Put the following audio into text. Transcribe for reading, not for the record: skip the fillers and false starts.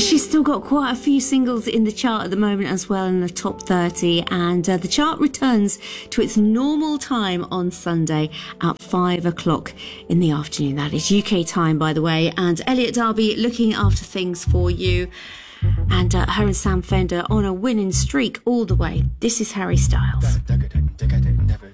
She's still got quite a few singles in the chart at the moment as well, in the top 30, and the chart returns to its normal time on Sunday at 5 o'clock in the afternoon. That is UK time, by the way. And Elliot Darby looking after things for you, and her and Sam Fender on a winning streak all the way. This is Harry Styles.